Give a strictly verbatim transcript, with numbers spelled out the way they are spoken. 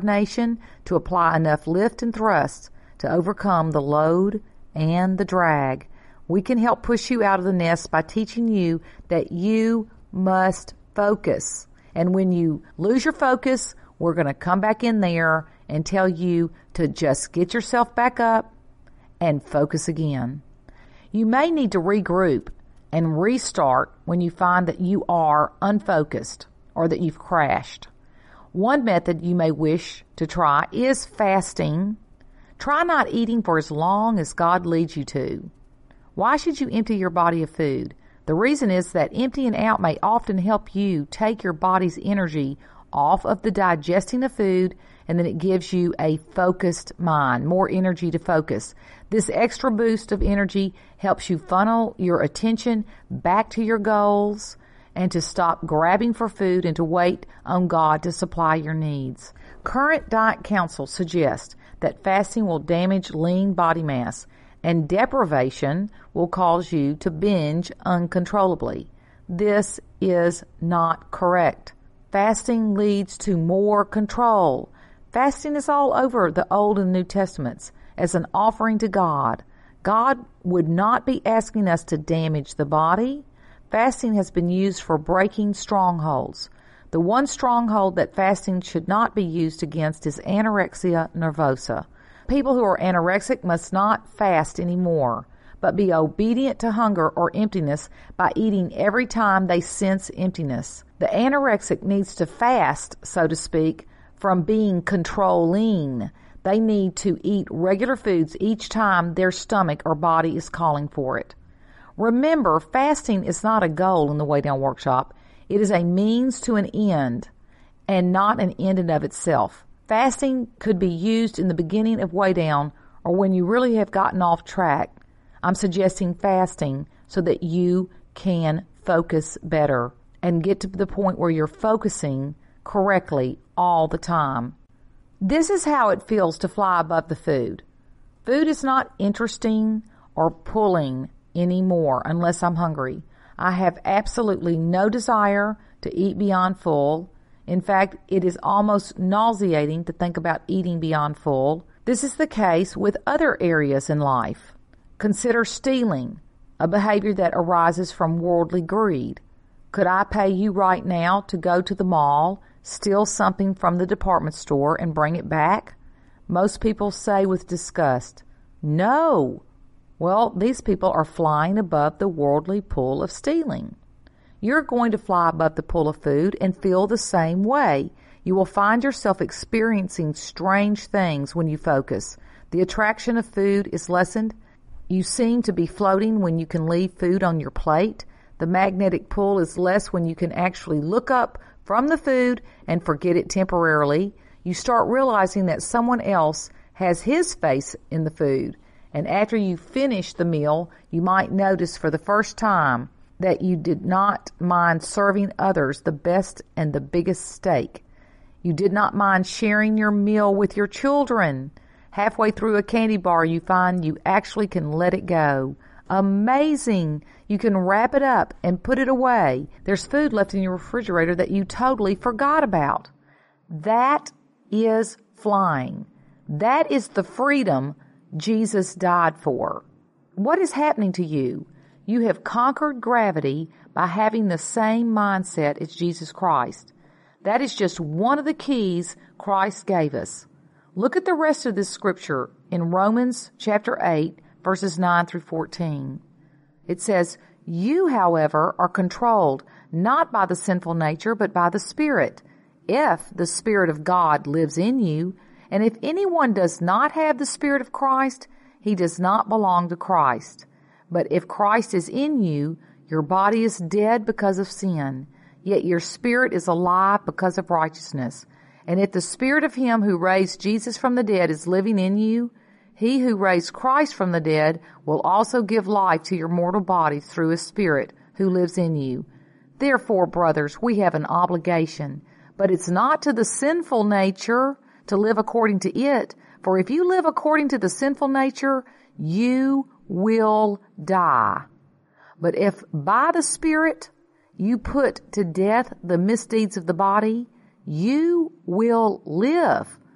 coordination to apply enough lift and thrust to overcome the load and the drag. We can help push you out of the nest by teaching you that you must focus. And when you lose your focus, we're going to come back in there and tell you to just get yourself back up and focus again. You may need to regroup and restart when you find that you are unfocused or that you've crashed. One method you may wish to try is fasting. Try not eating for as long as God leads you to. Why should you empty your body of food? The reason is that emptying out may often help you take your body's energy off of the digesting of food, and then it gives you a focused mind, more energy to focus. This extra boost of energy helps you funnel your attention back to your goals and to stop grabbing for food and to wait on God to supply your needs. Current diet counsel suggests that fasting will damage lean body mass, and deprivation will cause you to binge uncontrollably. This is not correct. Fasting leads to more control. Fasting is all over the Old and New Testaments as an offering to God. God would not be asking us to damage the body. Fasting has been used for breaking strongholds. The one stronghold that fasting should not be used against is anorexia nervosa. People who are anorexic must not fast anymore, but be obedient to hunger or emptiness by eating every time they sense emptiness. The anorexic needs to fast, so to speak, from being controlling. They need to eat regular foods each time their stomach or body is calling for it. Remember, fasting is not a goal in the Way Down Workshop. It is a means to an end and not an end in of itself. Fasting could be used in the beginning of Way Down or when you really have gotten off track. I'm suggesting fasting so that you can focus better and get to the point where you're focusing correctly all the time. This is how it feels to fly above the food. Food is not interesting or pulling anymore unless I'm hungry. I have absolutely no desire to eat beyond full. In fact, it is almost nauseating to think about eating beyond full. This is the case with other areas in life. Consider stealing, a behavior that arises from worldly greed. Could I pay you right now to go to the mall, steal something from the department store, and bring it back? Most people say with disgust, no. Well, these people are flying above the worldly pull of stealing. You're going to fly above the pull of food and feel the same way. You will find yourself experiencing strange things when you focus. The attraction of food is lessened. You seem to be floating when you can leave food on your plate. The magnetic pull is less when you can actually look up from the food and forget it temporarily. You start realizing that someone else has his face in the food. And after you finish the meal, you might notice for the first time that you did not mind serving others the best and the biggest steak. You did not mind sharing your meal with your children. Halfway through a candy bar, you find you actually can let it go. Amazing! You can wrap it up and put it away. There's food left in your refrigerator that you totally forgot about. That is flying. That is the freedom Jesus died for. What is happening to you? You have conquered gravity by having the same mindset as Jesus Christ. That is just one of the keys Christ gave us. Look at the rest of this scripture in Romans chapter eight, verses nine through fourteen. It says, "You, however, are controlled not by the sinful nature, but by the Spirit, if the Spirit of God lives in you. And if anyone does not have the Spirit of Christ, he does not belong to Christ. But if Christ is in you, your body is dead because of sin, yet your spirit is alive because of righteousness. And if the Spirit of him who raised Jesus from the dead is living in you, he who raised Christ from the dead will also give life to your mortal bodies through his Spirit who lives in you. Therefore, brothers, we have an obligation, but it's not to the sinful nature to live according to it. For if you live according to the sinful nature, you will die. But if by the Spirit you put to death the misdeeds of the body, you will live.